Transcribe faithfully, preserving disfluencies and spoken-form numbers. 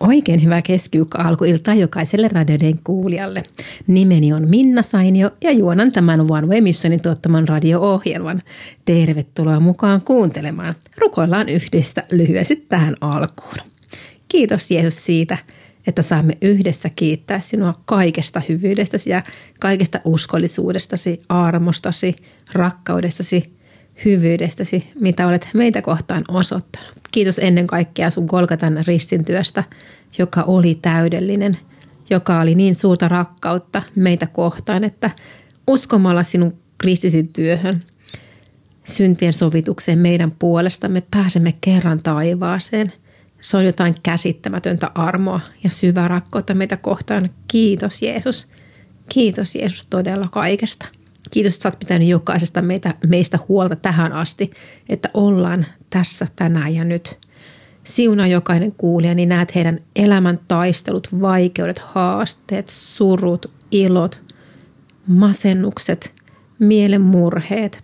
Oikein hyvää keskiviikko-alkuiltaa jokaiselle radioiden kuulijalle. Nimeni on Minna Sainio ja juonan tämän One Way Missionin tuottaman radio-ohjelman. Tervetuloa mukaan kuuntelemaan. Rukoillaan yhdessä lyhyesti tähän alkuun. Kiitos Jeesus siitä, että saamme yhdessä kiittää sinua kaikesta hyvyydestäsi ja kaikesta uskollisuudestasi, armostasi, rakkaudestasi, hyvyydestäsi, mitä olet meitä kohtaan osoittanut. Kiitos ennen kaikkea sun Golgatan ristin työstä, joka oli täydellinen, joka oli niin suurta rakkautta meitä kohtaan, että uskomalla sinun kristisi työhön, syntien sovitukseen meidän puolestamme pääsemme kerran taivaaseen. Se on jotain käsittämätöntä armoa ja syvää rakkautta meitä kohtaan. Kiitos Jeesus. Kiitos Jeesus todella kaikesta. Kiitos, että sä oot pitänyt jokaisesta meitä, meistä huolta tähän asti, että ollaan tässä tänään ja nyt. Siunaa jokainen kuulija, niin näet heidän elämän taistelut, vaikeudet, haasteet, surut, ilot, masennukset, mielenmurheet,